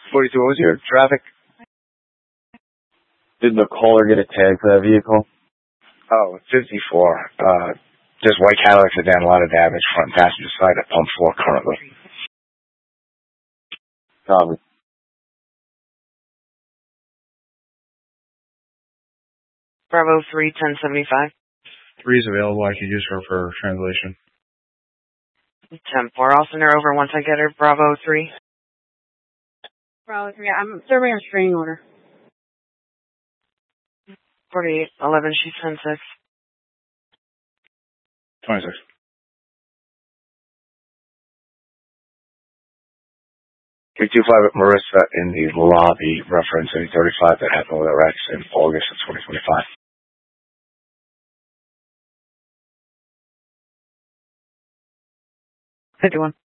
42, what was your traffic? Did the caller get a tag for that vehicle? Oh, 54. Just white Cadillac sedan, a lot of damage, front passenger side at pump 4 currently. Copy. Bravo 3, 1075. 3 is available. I could use her for translation. 10-4. I'll send her over once I get her. Bravo 3. Bravo 3, I'm serving a restraining order. 4811, she's 10-6. 26. We do have Marissa in the lobby, reference 835 that happened with our ex in August of 2025. 51.